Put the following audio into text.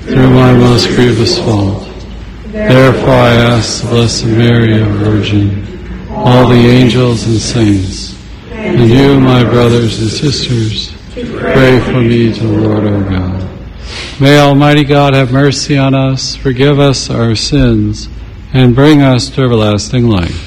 through my most grievous fault. Therefore I ask the Blessed Mary, our Virgin, all the angels and saints, and you, my brothers and sisters, pray for me to the Lord our God. May Almighty God have mercy on us, forgive us our sins, and bring us to everlasting life.